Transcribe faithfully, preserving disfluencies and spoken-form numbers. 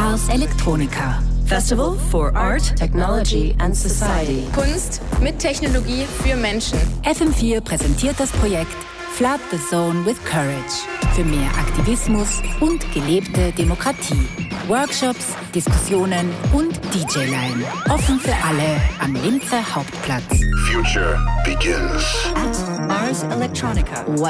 Ars Electronica. Festival for Art, Technology and Society. Kunst mit Technologie für Menschen. F M vier präsentiert das Projekt Flood the Zone with Courage für mehr Aktivismus und gelebte Demokratie. Workshops, Diskussionen und D J-Line. Offen für alle am Linzer Hauptplatz. Future begins. At Ars Electronica.